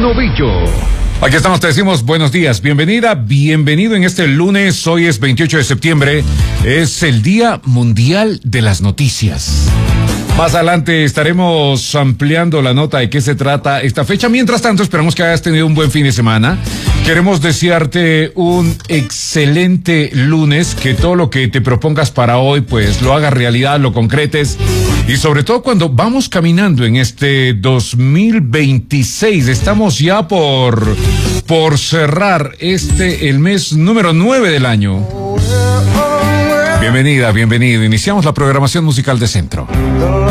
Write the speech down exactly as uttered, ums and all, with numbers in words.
Novillo. Aquí estamos, te decimos buenos días, bienvenida, bienvenido en este lunes. Hoy es veintiocho de septiembre, es el Día Mundial de las Noticias. Más adelante estaremos ampliando la nota de qué se trata esta fecha. Mientras tanto, esperamos que hayas tenido un buen fin de semana. Queremos desearte un excelente lunes, que todo lo que te propongas para hoy, pues lo hagas realidad, lo concretes. Y sobre todo cuando vamos caminando en este dos mil veintiséis, estamos ya por, por cerrar este, el mes número nueve del año. Bienvenida, bienvenido. Iniciamos la programación musical de Centro.